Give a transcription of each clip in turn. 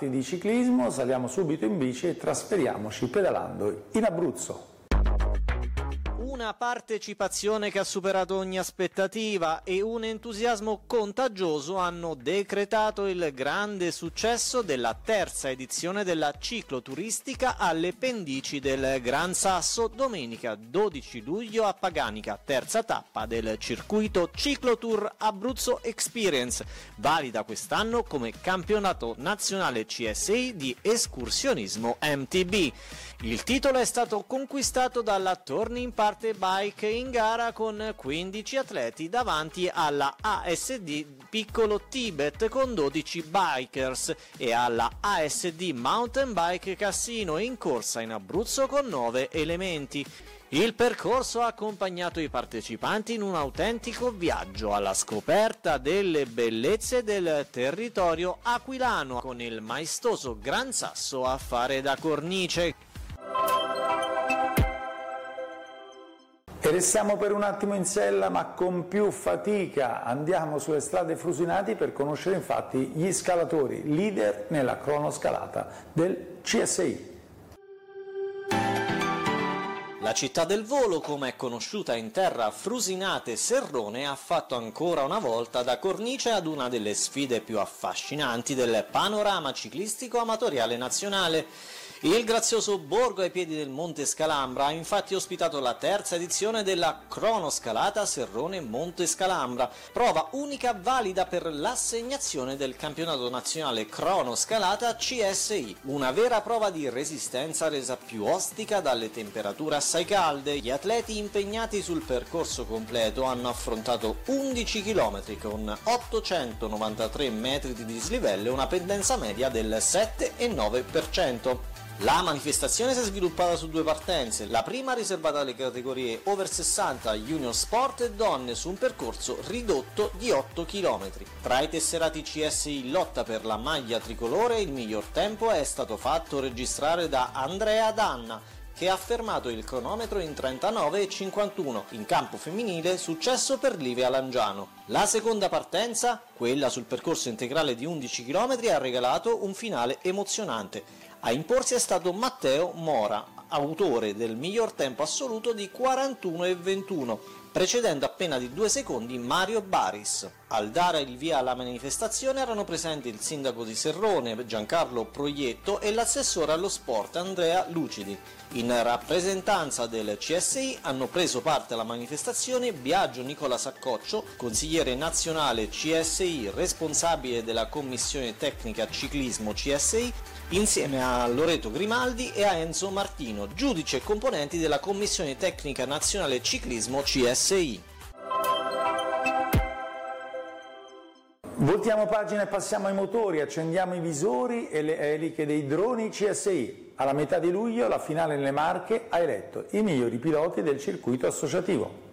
fatti di ciclismo, saliamo subito in bici e trasferiamoci pedalando in Abruzzo. Una partecipazione che ha superato ogni aspettativa e un entusiasmo contagioso hanno decretato il grande successo della terza edizione della cicloturistica alle pendici del Gran Sasso domenica 12 luglio a Paganica, terza tappa del circuito Ciclotour Abruzzo Experience, valida quest'anno come campionato nazionale CSI di escursionismo MTB. Il titolo è stato conquistato dalla Turning Parte Bike in gara con 15 atleti davanti alla ASD Piccolo Tibet con 12 bikers e alla ASD Mountain Bike Cassino in corsa in Abruzzo con 9 elementi. Il percorso ha accompagnato i partecipanti in un autentico viaggio alla scoperta delle bellezze del territorio aquilano con il maestoso Gran Sasso a fare da cornice. E restiamo per un attimo in sella, ma con più fatica andiamo sulle strade Frusinati per conoscere infatti gli scalatori leader nella cronoscalata del CSI. La città del volo, come è conosciuta in terra Frusinate Serrone, ha fatto ancora una volta da cornice ad una delle sfide più affascinanti del panorama ciclistico amatoriale nazionale. Il grazioso borgo ai piedi del Monte Scalambra ha infatti ospitato la terza edizione della cronoscalata Serrone Monte Scalambra, prova unica valida per l'assegnazione del campionato nazionale cronoscalata CSI, una vera prova di resistenza resa più ostica dalle temperature assai calde. Gli atleti impegnati sul percorso completo hanno affrontato 11 km con 893 metri di dislivello e una pendenza media del 7,9%. La manifestazione si è sviluppata su due partenze, la prima riservata alle categorie over 60, junior sport e donne su un percorso ridotto di 8 km. Tra i tesserati CSI in lotta per la maglia tricolore il miglior tempo è stato fatto registrare da Andrea Danna, che ha fermato il cronometro in 39,51. In campo femminile successo per Livia Langiano. La seconda partenza, quella sul percorso integrale di 11 km, ha regalato un finale emozionante. A imporsi è stato Matteo Mora, autore del miglior tempo assoluto di 41,21, precedendo appena di 2 secondi Mario Baris. Al dare il via alla manifestazione erano presenti il sindaco di Serrone Giancarlo Proietto e l'assessore allo sport Andrea Lucidi. In rappresentanza del CSI hanno preso parte alla manifestazione Biagio Nicola Saccoccio, consigliere nazionale CSI, responsabile della commissione tecnica ciclismo CSI, insieme a Loreto Grimaldi e a Enzo Martino, giudici e componenti della Commissione Tecnica Nazionale Ciclismo CSI. Voltiamo pagina e passiamo ai motori, accendiamo i visori e le eliche dei droni CSI. Alla metà di luglio la finale nelle Marche ha eletto i migliori piloti del circuito associativo.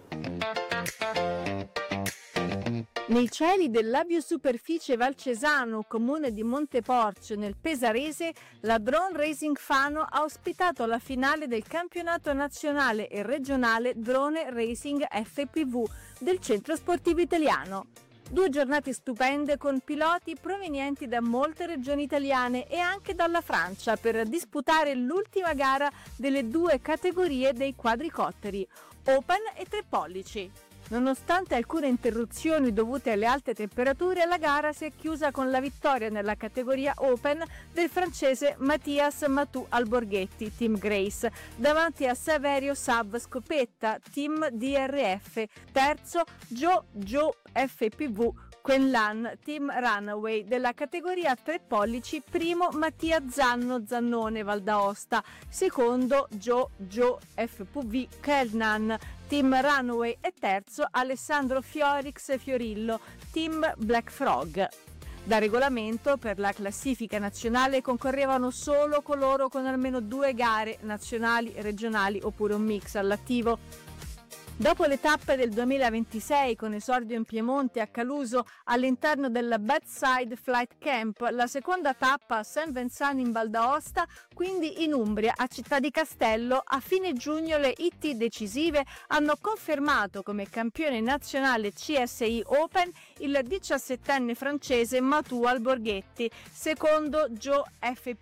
Nei cieli dell'Aviosuperficie Valcesano, comune di Monteporcio, nel Pesarese, la Drone Racing Fano ha ospitato la finale del campionato nazionale e regionale Drone Racing FPV del Centro Sportivo Italiano. 2 giornate stupende con piloti provenienti da molte regioni italiane e anche dalla Francia per disputare l'ultima gara delle 2 categorie dei quadricotteri, Open e 3 pollici. Nonostante alcune interruzioni dovute alle alte temperature, la gara si è chiusa con la vittoria nella categoria Open del francese Mathias Matou Alborghetti, Team Grace, davanti a Saverio Sav Scopetta, Team DRF, terzo Joe FPV Quenlan, Team Runaway, della categoria 3 pollici, primo Mattia Zannone Val d'Aosta, secondo Joe FPV Kelnan, Team Runaway e terzo Alessandro Fiorix Fiorillo, Team Black Frog. Da regolamento, per la classifica nazionale concorrevano solo coloro con almeno 2 gare nazionali, regionali oppure un mix all'attivo. Dopo le tappe del 2026 con esordio in Piemonte a Caluso all'interno del Bedside Flight Camp, la seconda tappa a Saint Vincent in Val d'Aosta, quindi in Umbria a Città di Castello, a fine giugno le IT decisive hanno confermato come campione nazionale CSI Open il 17enne francese Matou Alborghetti, secondo Joe FP